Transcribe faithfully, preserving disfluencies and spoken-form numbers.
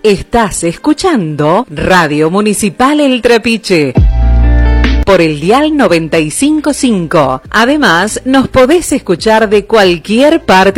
Estás escuchando Radio Municipal El Trapiche por el dial noventa y cinco punto cinco. Además, nos podés escuchar de cualquier parte